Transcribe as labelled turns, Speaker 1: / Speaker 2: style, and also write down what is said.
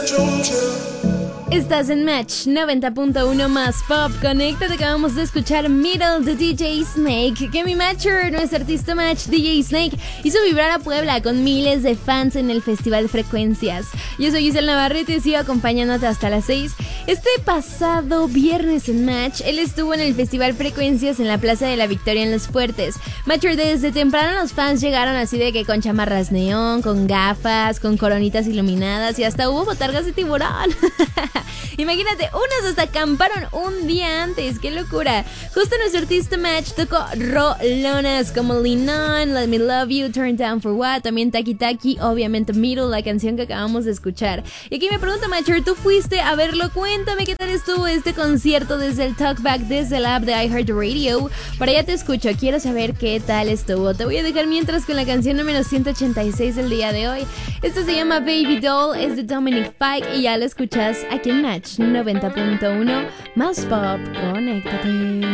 Speaker 1: Estás en Match 90.1 más Pop. Conéctate, acabamos de escuchar Middle de DJ Snake. Que mi matcher, nuestro artista match DJ Snake, hizo vibrar a Puebla con miles de fans en el Festival Frecuencias. Yo soy Giselle Navarrete y sigo acompañándote hasta las 6. Este pasado viernes en Match, él estuvo en el Festival Frecuencias en la Plaza de la Victoria en Los Fuertes. Matcher, desde temprano los fans llegaron así de que con chamarras neón, con gafas, con coronitas iluminadas y hasta hubo botargas de tiburón. Imagínate, unos hasta acamparon un día antes, ¡qué locura! Justo nuestro artista match tocó rolonas como Lean On, Let Me Love You, Turn Down For What, también Taki Taki, obviamente Middle, la canción que acabamos de escuchar. Y aquí me pregunta Matcher, ¿tú fuiste a verlo? Cuéntame qué tal estuvo este concierto desde el Talkback, desde el app de iHeartRadio. Por allá te escucho, quiero saber qué tal estuvo. Te voy a dejar mientras con la canción número 186 del día de hoy. Esta se llama Baby Doll, es de Dominic Fike y ya lo escuchas aquí en Match 90.1 más Pop. Conéctate.